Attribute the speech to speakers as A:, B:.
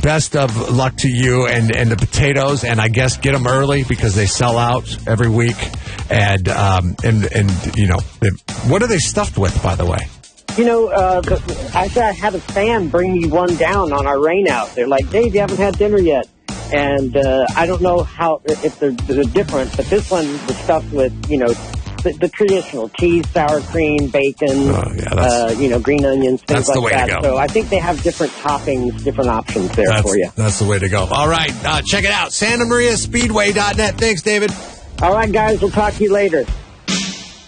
A: best of luck to you and the potatoes, and I guess get them early because they sell out every week. And you know, what are they stuffed with, by the way?
B: You know, I had a fan bring me one down on our rain out. They're like, Dave, you haven't had dinner yet. And I don't know if they're different, but this one was stuffed with, you know, the traditional cheese, sour cream, bacon, you know, green onions, things like that. To go. So I think they have different toppings, different options there for you.
A: That's the way to go. All right, check it out, SantaMariaSpeedway.net. Thanks, David.
B: All right, guys, we'll talk to you later.